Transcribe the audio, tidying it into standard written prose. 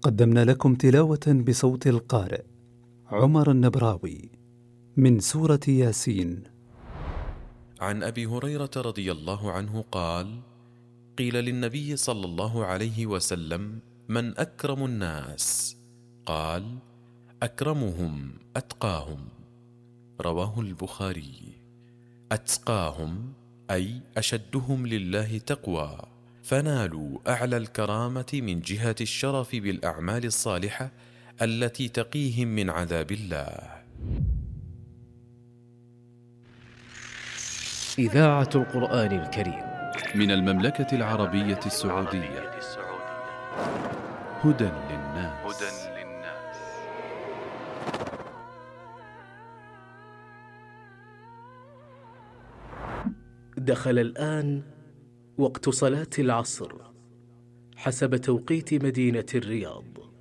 قدمنا لكم تلاوة بصوت القارئ عمر النبراوي من سورة ياسين. عن أبي هريرة رضي الله عنه قال: قيل للنبي صلى الله عليه وسلم: من أكرم الناس؟ قال: أكرمهم أتقاهم. رواه البخاري. أتقاهم أي أشدهم لله تقوى، فنالوا أعلى الكرامة من جهة الشرف بالأعمال الصالحة التي تقيهم من عذاب الله. إذاعة القرآن الكريم من المملكة العربية السعودية. هدى للناس. دخل الآن وقت صلاة العصر حسب توقيت مدينة الرياض.